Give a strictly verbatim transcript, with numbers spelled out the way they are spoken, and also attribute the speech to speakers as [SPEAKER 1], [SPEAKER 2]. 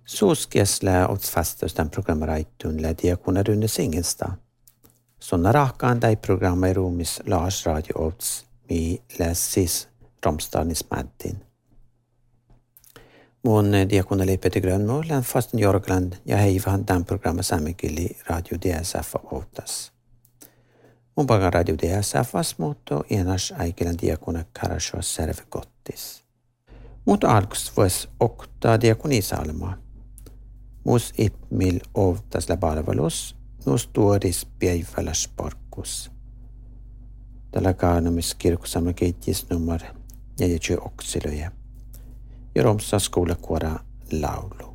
[SPEAKER 1] Suuskiesellä ots fastustan programmaraittuunilla diakonarunne singelsta. Sonna rahkaan tai programma ruumis Lars radio ots mi lässis romstanis mättin. Mun diakonali Peter Grönmål fasten Jorgland ja heivahan tämän programma saamekili Radio D S F outas. Mun pagan Radio D S F vas muutto enas aikilan diakona Karasho Servekottis. Mutta alkus vois oktaa diakonisalmaa. Mus ipmil outas läbalvalus, nus tuoris päiväläs porkus. Tällä kaanomis kirkusamme keittis nummer neljäkymmentäyksi oksiloja. Ja romsa skoulakuora laulu.